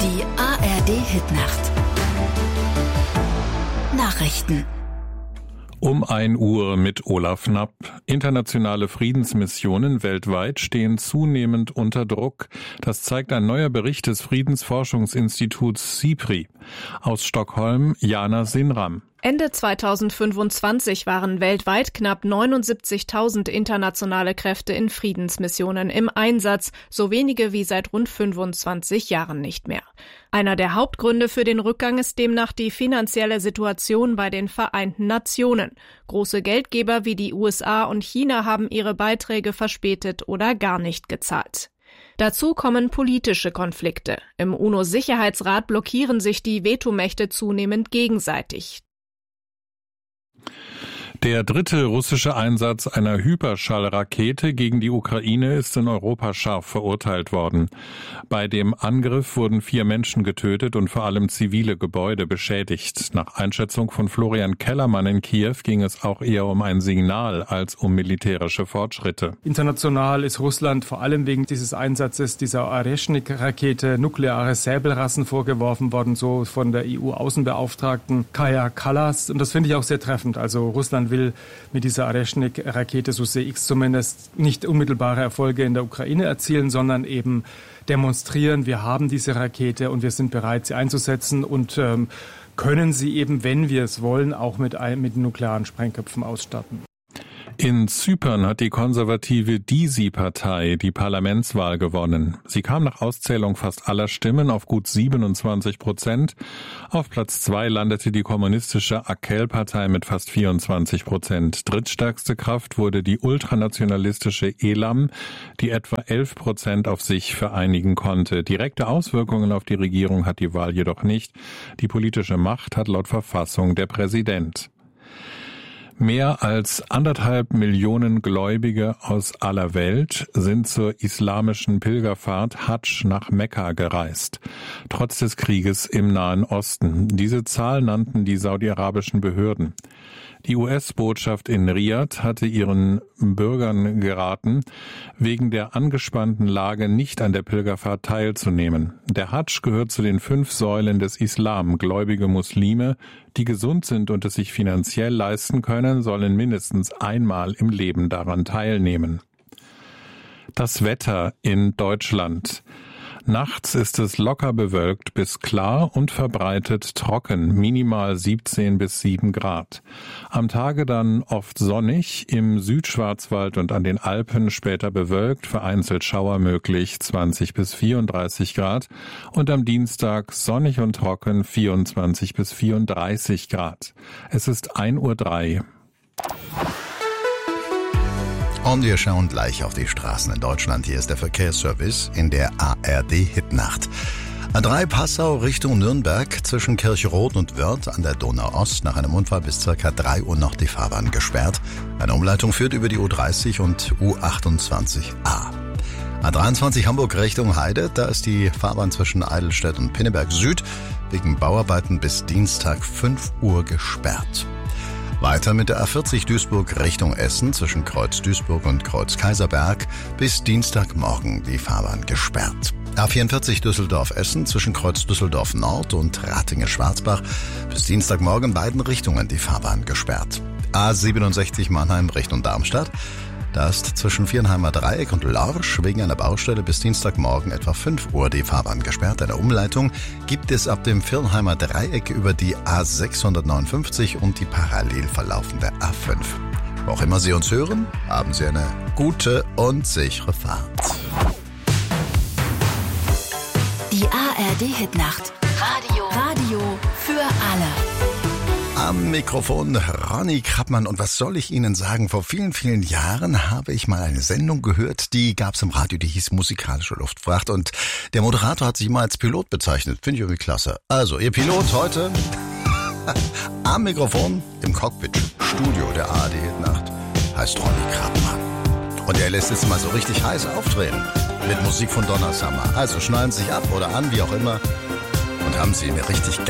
Die ARD-Hitnacht. Nachrichten. Um 1 Uhr mit Olaf Knapp. Internationale Friedensmissionen weltweit stehen zunehmend unter Druck. Das zeigt ein neuer Bericht des Friedensforschungsinstituts SIPRI. Aus Stockholm, Jana Sinram. Ende 2025 waren weltweit knapp 79.000 internationale Kräfte in Friedensmissionen im Einsatz, so wenige wie seit rund 25 Jahren nicht mehr. Einer der Hauptgründe für den Rückgang ist demnach die finanzielle Situation bei den Vereinten Nationen. Große Geldgeber wie die USA und China haben ihre Beiträge verspätet oder gar nicht gezahlt. Dazu kommen politische Konflikte. Im UNO-Sicherheitsrat blockieren sich die Vetomächte zunehmend gegenseitig. Der 3. russische Einsatz einer Hyperschallrakete gegen die Ukraine ist in Europa scharf verurteilt worden. Bei dem Angriff wurden 4 Menschen getötet und vor allem zivile Gebäude beschädigt. Nach Einschätzung von Florian Kellermann in Kiew ging es auch eher um ein Signal als um militärische Fortschritte. International ist Russland vor allem wegen dieses Einsatzes dieser Oreshnik-Rakete nukleare Säbelrassen vorgeworfen worden, so von der EU-Außenbeauftragten Kaja Kallas. Und das finde ich auch sehr treffend. Also Russland will mit dieser Oreshnik-Rakete, so sehe ich es zumindest, nicht unmittelbare Erfolge in der Ukraine erzielen, sondern eben demonstrieren, wir haben diese Rakete und wir sind bereit, sie einzusetzen und können sie eben, wenn wir es wollen, auch mit nuklearen Sprengköpfen ausstatten. In Zypern hat die konservative DISI-Partei die Parlamentswahl gewonnen. Sie kam nach Auszählung fast aller Stimmen auf gut 27%. Auf Platz 2 landete die kommunistische AKEL-Partei mit fast 24%. Drittstärkste Kraft wurde die ultranationalistische ELAM, die etwa 11% auf sich vereinigen konnte. Direkte Auswirkungen auf die Regierung hat die Wahl jedoch nicht. Die politische Macht hat laut Verfassung der Präsident. Mehr als 1,5 Millionen Gläubige aus aller Welt sind zur islamischen Pilgerfahrt Hadsch nach Mekka gereist, trotz des Krieges im Nahen Osten. Diese Zahl nannten die saudi-arabischen Behörden. Die US-Botschaft in Riad hatte ihren Bürgern geraten, wegen der angespannten Lage nicht an der Pilgerfahrt teilzunehmen. Der Hadsch gehört zu den 5 Säulen des Islam. Gläubige Muslime, die gesund sind und es sich finanziell leisten können, sollen mindestens einmal im Leben daran teilnehmen. Das Wetter in Deutschland. Nachts ist es locker bewölkt bis klar und verbreitet trocken, minimal 17 bis 7 Grad. Am Tage dann oft sonnig, im Südschwarzwald und an den Alpen später bewölkt, vereinzelt Schauer möglich, 20 bis 34 Grad. Und am Dienstag sonnig und trocken, 24 bis 34 Grad. Es ist 1:03 Uhr. Und wir schauen gleich auf die Straßen in Deutschland. Hier ist der Verkehrsservice in der ARD-Hitnacht. A3 Passau Richtung Nürnberg zwischen Kircherot und Wörth an der Donau-Ost nach einem Unfall bis ca. 3 Uhr noch die Fahrbahn gesperrt. Eine Umleitung führt über die U30 und U28a. A23 Hamburg Richtung Heide, da ist die Fahrbahn zwischen Eidelstedt und Pinneberg Süd wegen Bauarbeiten bis Dienstag 5 Uhr gesperrt. Weiter mit der A40 Duisburg Richtung Essen zwischen Kreuz Duisburg und Kreuz Kaiserberg bis Dienstagmorgen die Fahrbahn gesperrt. A44 Düsseldorf-Essen zwischen Kreuz Düsseldorf Nord und Ratingen-Schwarzbach bis Dienstagmorgen beiden Richtungen die Fahrbahn gesperrt. A67 Mannheim Richtung Darmstadt. Da ist zwischen Viernheimer Dreieck und Lorsch wegen einer Baustelle bis Dienstagmorgen etwa 5 Uhr die Fahrbahn gesperrt. Eine Umleitung gibt es ab dem Viernheimer Dreieck über die A659 und die parallel verlaufende A5. Wo auch immer Sie uns hören, haben Sie eine gute und sichere Fahrt. Die ARD-Hitnacht. Radio für alle. Am Mikrofon Ronny Krappmann, und was soll ich Ihnen sagen? Vor vielen, vielen Jahren habe ich mal eine Sendung gehört, die gab es im Radio, die hieß Musikalische Luftfracht, und der Moderator hat sich mal als Pilot bezeichnet. Finde ich irgendwie klasse. Also, Ihr Pilot heute am Mikrofon im Cockpit-Studio der ARD-Hitnacht heißt Ronny Krappmann. Und er lässt es mal so richtig heiß aufdrehen mit Musik von Donna Summer. Also schneiden Sie sich ab oder an, wie auch immer, und haben Sie eine richtig